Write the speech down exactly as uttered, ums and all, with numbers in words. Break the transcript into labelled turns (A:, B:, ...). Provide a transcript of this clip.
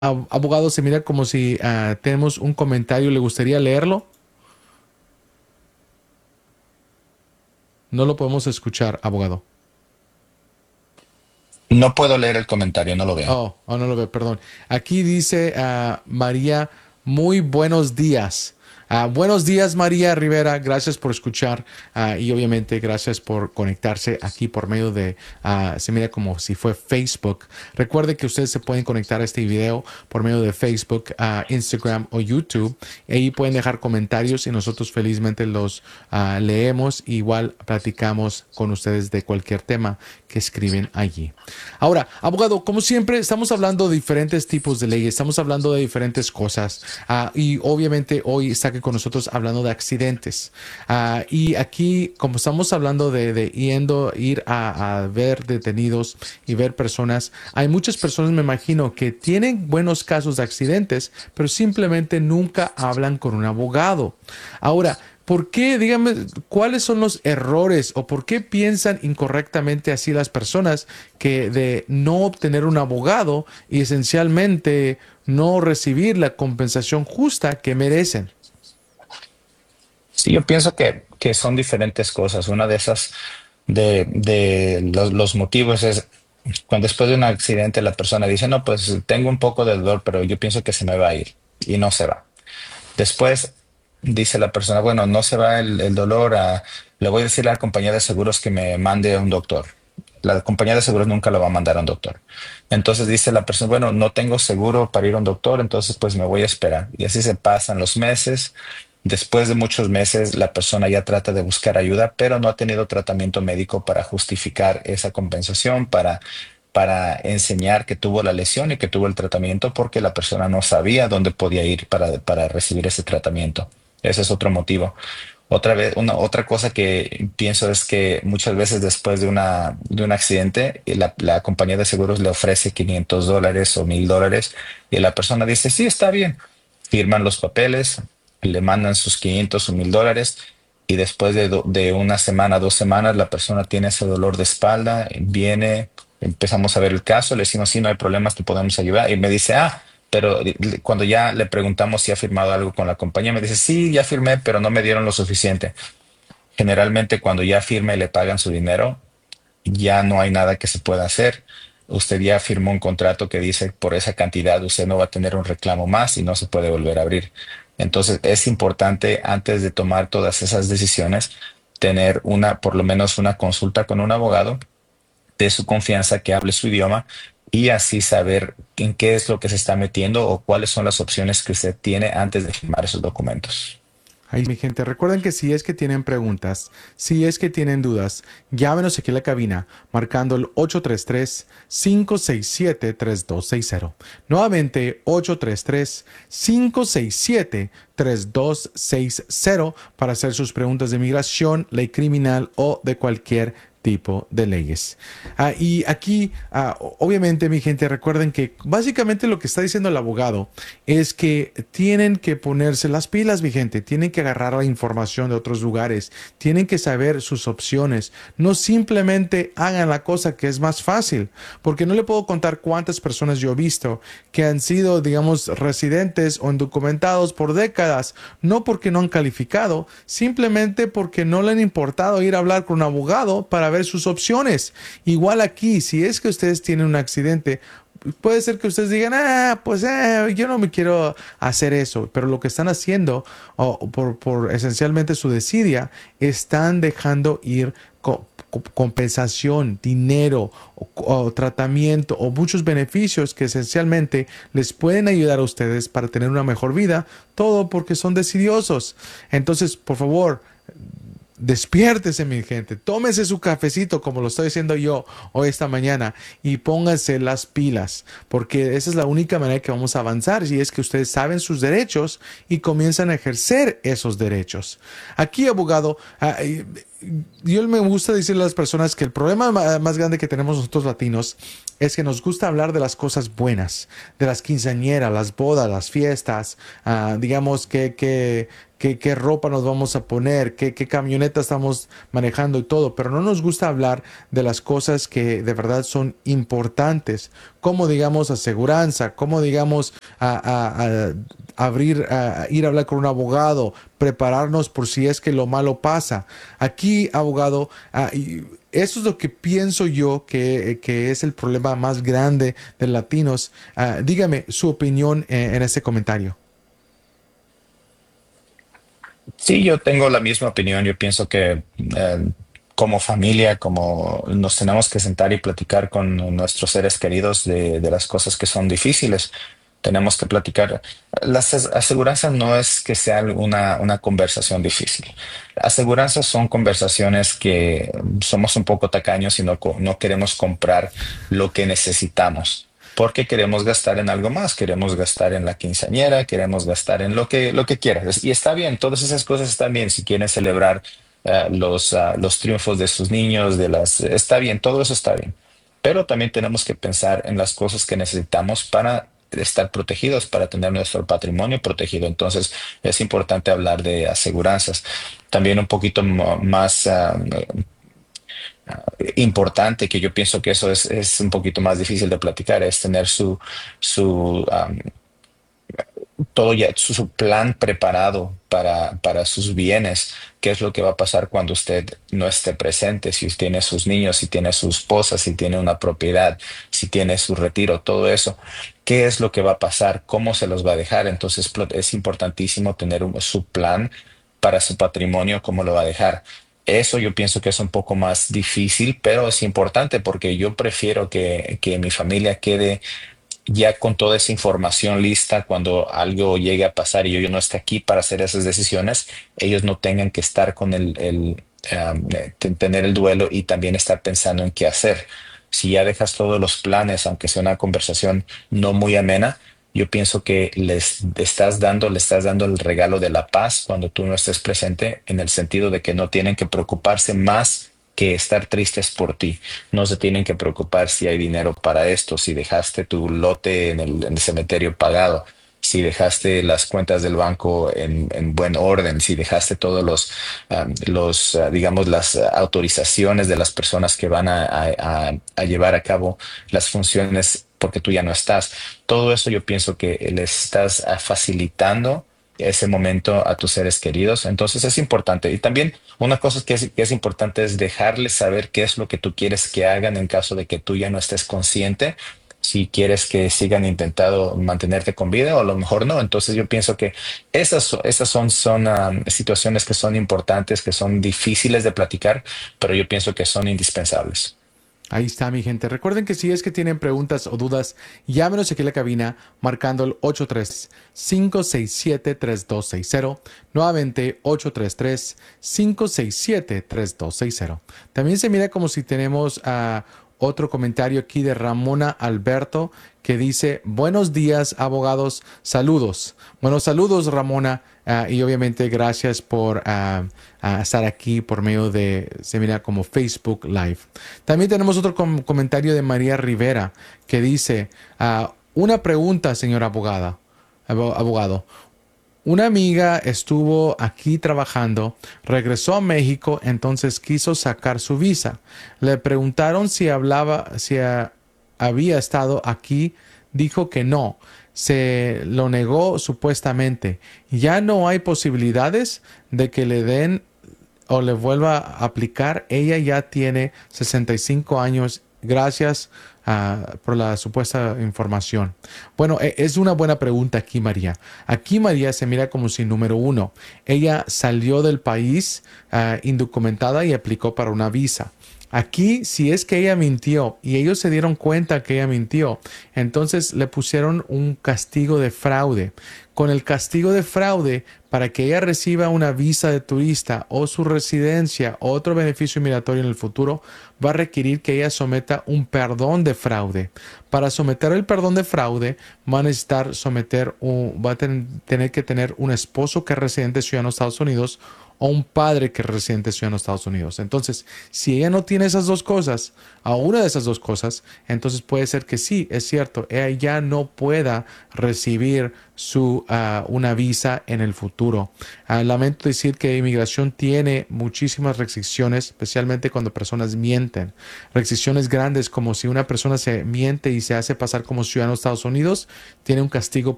A: ab- abogado, se mira como si ah, tenemos un comentario. ¿Le gustaría leerlo? No lo podemos escuchar, abogado.
B: No puedo leer el comentario, no lo veo.
A: Oh, oh, no lo veo, perdón. Aquí dice ah, María, muy buenos días. Ah, buenos días, María Rivera. Gracias por escuchar ah, y obviamente gracias por conectarse aquí por medio de, ah, se mira como si fue Facebook. Recuerde que ustedes se pueden conectar a este video por medio de Facebook, ah, Instagram o YouTube. Y ahí pueden dejar comentarios y nosotros felizmente los ah, leemos. Igual platicamos con ustedes de cualquier tema que escriben allí. Ahora, abogado, como siempre, estamos hablando de diferentes tipos de leyes, estamos hablando de diferentes cosas uh, y obviamente hoy está aquí con nosotros hablando de accidentes. Uh, y aquí, como estamos hablando de, de yendo, ir a, a ver detenidos y ver personas, hay muchas personas, me imagino, que tienen buenos casos de accidentes, pero simplemente nunca hablan con un abogado. Ahora, ¿por qué, dígame, cuáles son los errores o por qué piensan incorrectamente así las personas que de no obtener un abogado y esencialmente no recibir la compensación justa que merecen?
B: Sí, yo pienso que, que son diferentes cosas. Una de esas, de, de los, los motivos es cuando después de un accidente la persona dice, no, pues tengo un poco de dolor, pero yo pienso que se me va a ir y no se va. Después dice la persona, bueno, no se va el, el dolor, a- le voy a decir a la compañía de seguros que me mande a un doctor. La compañía de seguros nunca lo va a mandar a un doctor. Entonces dice la persona, bueno, no tengo seguro para ir a un doctor, entonces pues me voy a esperar. Y así se pasan los meses. Después de muchos meses, la persona ya trata de buscar ayuda, pero no ha tenido tratamiento médico para justificar esa compensación, para, para enseñar que tuvo la lesión y que tuvo el tratamiento, porque la persona no sabía dónde podía ir para, para recibir ese tratamiento. Ese es otro motivo. Otra vez, una, otra cosa que pienso es que muchas veces después de una, de un accidente, la, la compañía de seguros le ofrece quinientos dólares o mil dólares y la persona dice, sí, está bien. Firman los papeles, le mandan sus quinientos o mil dólares y después de, do- de una semana, dos semanas, la persona tiene ese dolor de espalda, viene, empezamos a ver el caso, le decimos, sí, no hay problemas, te podemos ayudar y me dice, ah, pero le- cuando ya le preguntamos si ha firmado algo con la compañía, me dice, sí, ya firmé, pero no me dieron lo suficiente. Generalmente cuando ya firma y le pagan su dinero, ya no hay nada que se pueda hacer. Usted ya firmó un contrato que dice por esa cantidad usted no va a tener un reclamo más y no se puede volver a abrir. Entonces es importante antes de tomar todas esas decisiones tener una, por lo menos una consulta con un abogado de su confianza que hable su idioma y así saber en qué es lo que se está metiendo o cuáles son las opciones que usted tiene antes de firmar esos documentos.
A: Ahí, mi gente, recuerden que si es que tienen preguntas, si es que tienen dudas, llámenos aquí a la cabina marcando el ocho tres tres, cinco seis siete, tres dos seis cero. Nuevamente, ocho tres tres, cinco seis siete, tres dos seis cero para hacer sus preguntas de migración, ley criminal o de cualquier tipo de leyes. Ah, y aquí, ah, obviamente, mi gente, recuerden que básicamente lo que está diciendo el abogado es que tienen que ponerse las pilas, mi gente, tienen que agarrar la información de otros lugares, tienen que saber sus opciones, no simplemente hagan la cosa que es más fácil, porque no le puedo contar cuántas personas yo he visto que han sido, digamos, residentes o indocumentados por décadas, no porque no han calificado, simplemente porque no le han importado ir a hablar con un abogado para ver sus opciones. Igual aquí, si es que ustedes tienen un accidente, puede ser que ustedes digan, ah, pues eh, yo no me quiero hacer eso, pero lo que están haciendo, o por, por esencialmente su desidia, están dejando ir co- co- compensación, dinero o, o tratamiento o muchos beneficios que esencialmente les pueden ayudar a ustedes para tener una mejor vida, todo porque son decidiosos. Entonces, por favor, despiértese, mi gente, tómese su cafecito como lo estoy haciendo yo hoy esta mañana y pónganse las pilas, porque esa es la única manera que vamos a avanzar, si es que ustedes saben sus derechos y comienzan a ejercer esos derechos. Aquí, abogado, yo me gusta decirle a las personas que el problema ma- más grande que tenemos nosotros latinos es que nos gusta hablar de las cosas buenas, de las quinceañeras, las bodas, las fiestas, ah, digamos que, que, que- qué ropa nos vamos a poner, qué, qué camioneta estamos manejando y todo, pero no nos gusta hablar de las cosas que de verdad son importantes, como digamos aseguranza, como digamos a, a- a abrir, a ir a hablar con un abogado, prepararnos por si es que lo malo pasa. Aquí, abogado, ah, y eso es lo que pienso yo que, que es el problema más grande de latinos. Ah, dígame su opinión en, en este comentario.
B: Sí, yo tengo la misma opinión. Yo pienso que eh, como familia, como nos tenemos que sentar y platicar con nuestros seres queridos de, de las cosas que son difíciles. Tenemos que platicar. Las as- aseguranzas no es que sea una, una conversación difícil. Aseguranzas son conversaciones que somos un poco tacaños y no, co- no queremos comprar lo que necesitamos. Porque queremos gastar en algo más, queremos gastar en la quinceañera, queremos gastar en lo que, lo que quieras. Y está bien, todas esas cosas están bien. Si quieren celebrar eh, los, ah, los triunfos de sus niños, de las, está bien, todo eso está bien. Pero también tenemos que pensar en las cosas que necesitamos para estar protegidos, para tener nuestro patrimonio protegido. Entonces, es importante hablar de aseguranzas. También un poquito mo- más ah, importante, que yo pienso que eso es, es un poquito más difícil de platicar, es tener su, su, um, todo ya, su, su plan preparado para, para sus bienes. ¿Qué es lo que va a pasar cuando usted no esté presente? Si tiene sus niños, si tiene su esposa, si tiene una propiedad, si tiene su retiro, todo eso. ¿Qué es lo que va a pasar? ¿Cómo se los va a dejar? Entonces plo- es importantísimo tener un- su plan para su patrimonio, cómo lo va a dejar. Eso yo pienso que es un poco más difícil, pero es importante porque yo prefiero que, que mi familia quede ya con toda esa información lista cuando algo llegue a pasar y yo, yo no esté aquí para hacer esas decisiones, ellos no tengan que estar con el, el, um, eh, ten- tener el duelo y también estar pensando en qué hacer. Si ya dejas todos los planes, aunque sea una conversación no muy amena, yo pienso que les estás dando, le estás dando el regalo de la paz cuando tú no estés presente, en el sentido de que no tienen que preocuparse más que estar tristes por ti. No se tienen que preocupar si hay dinero para esto, si dejaste tu lote en el, en el cementerio pagado, si dejaste las cuentas del banco en, en buen orden, si dejaste todos los, um, los uh, digamos, las uh, autorizaciones de las personas que van a, a- a- a llevar a cabo las funciones porque tú ya no estás. Todo eso yo pienso que le estás uh, facilitando ese momento a tus seres queridos. Entonces es importante. Y también una cosa que es, que es importante es dejarles saber qué es lo que tú quieres que hagan en caso de que tú ya no estés consciente. Si quieres que sigan intentando mantenerte con vida o a lo mejor no. Entonces yo pienso que esas, esas son, son um, situaciones que son importantes, que son difíciles de platicar, pero yo pienso que son indispensables.
A: Ahí está, mi gente. Recuerden que si es que tienen preguntas o dudas, llámenos aquí a la cabina marcando el ocho tres tres, cinco seis siete, tres dos seis cero. Nuevamente, ocho tres tres, cinco seis siete, tres dos seis cero. También se mira como si tenemos a otro comentario aquí de Ramona Alberto que dice, buenos días, abogados, saludos. Bueno, saludos, Ramona, ah, y obviamente gracias por ah, ah, estar aquí por medio de, se mira como Facebook Live. También tenemos otro com- comentario de María Rivera que dice, ah, una pregunta, señor abogada, abo- abogado. Una amiga estuvo aquí trabajando, regresó a México, entonces quiso sacar su visa. Le preguntaron si hablaba, si ah, había estado aquí, dijo que no. Se lo negó supuestamente. Ya no hay posibilidades de que le den o le vuelva a aplicar. Ella ya tiene sesenta y cinco años. Gracias uh, por la supuesta información. Bueno, e- es una buena pregunta aquí, María. Aquí María se mira como si, número uno, ella salió del país uh, indocumentada y aplicó para una visa. Aquí, si es que ella mintió y ellos se dieron cuenta que ella mintió, entonces le pusieron un castigo de fraude. Con el castigo de fraude, para que ella reciba una visa de turista o su residencia o otro beneficio migratorio en el futuro, va a requerir que ella someta un perdón de fraude. Para someter el perdón de fraude, va a necesitar someter un, va a ten, tener que tener un esposo que es residente ciudadano de Estados Unidos o un padre que es residente ciudadano de Estados Unidos. Entonces, si ella no tiene esas dos cosas, a una de esas dos cosas, entonces puede ser que sí, es cierto, ella ya no pueda recibir su, uh, una visa en el futuro. Uh, lamento decir que inmigración tiene muchísimas restricciones, especialmente cuando personas mienten. Restricciones grandes como si una persona se miente y se hace pasar como ciudadano de Estados Unidos, tiene un castigo